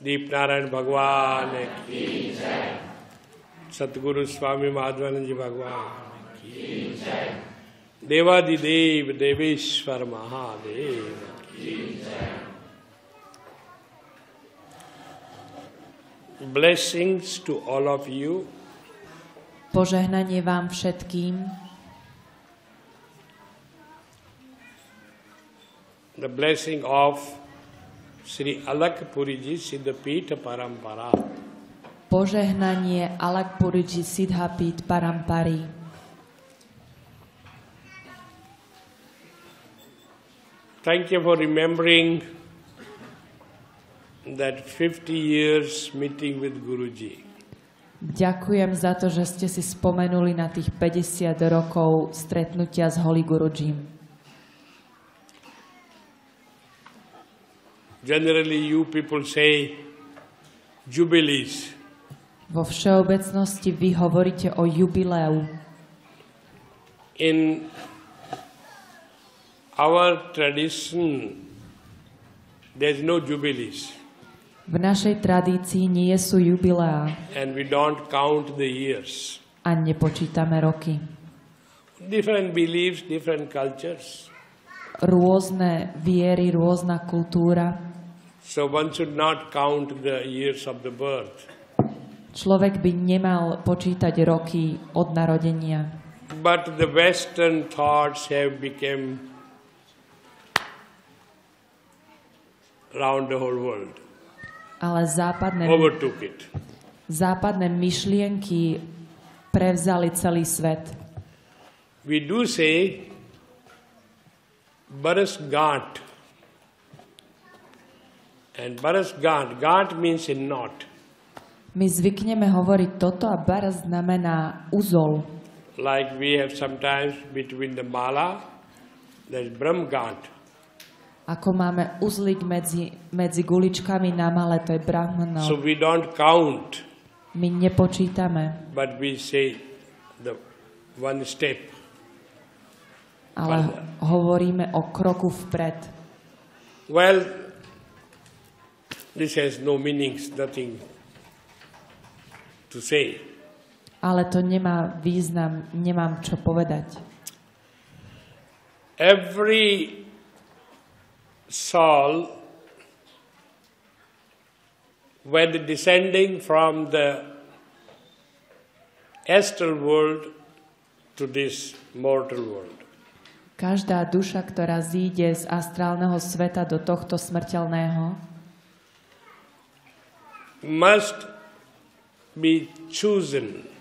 दीप नारायण भगवान की जय, सतगुरु स्वामी माधवानंद जी भगवान की जय, देवादिदेव देवेश्वर महादेव की जय. Blessings to all of you. Požehnanie vám všetkým. The blessing of Sri Alakpuriji Siddhapita Parampara. Požehnanie Alakpuriji Siddhapit Parampari. Thank you for remembering that 50 years meeting with Guruji. Ďakujem za to, že ste si spomenuli na tých 50 rokov stretnutia s Holy Gurujim. Generally you people say jubilees. Vo všeobecnosti vy hovoríte o jubileu. In our tradition there is no jubilees. V našej tradícii nie sú jubileá. And we don't count the years. A nepočítame roky. Different beliefs, different cultures. Rôzne viery, rôzna kultúra. So one should not count the years of the birth. Človek by nemal počítať roky od narodenia. But the Western thoughts have become around the whole world. Ale overtook it. Západné myšlienky prevzali celý svet. We do say Barasgant. And Barasgant, Gant means a knot. My zvykneme hovoriť toto a Baras znamená uzol. Like we have sometimes between the mala, there's Brahmgant. Ako máme uzlík medzi guličkami na male, to je Brahmana. So we don't count. My nepočítame. But we say the one step. Ale hovoríme o kroku vpred. Well, this has no meanings, nothing to say. Ale to nemá význam, nemám čo povedať. Every soul, when descending from the astral world to this mortal world, každá duša, ktorá zíde z astrálneho sveta do tohto smrteľného, must be chosen